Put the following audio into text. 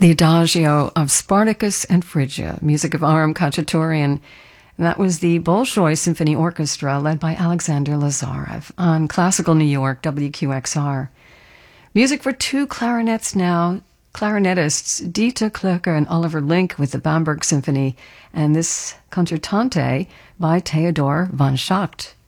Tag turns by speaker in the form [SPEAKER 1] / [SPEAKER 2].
[SPEAKER 1] The Adagio of Spartacus and Phrygia, music of Aram Khachaturian. And that was the Bolshoi Symphony Orchestra led by Alexander Lazarev on Classical New York, WQXR. Music for two clarinets now, clarinetists Dieter Klöcker and Oliver Link with the Bamberg Symphony, and this concertante by Theodor von Schacht.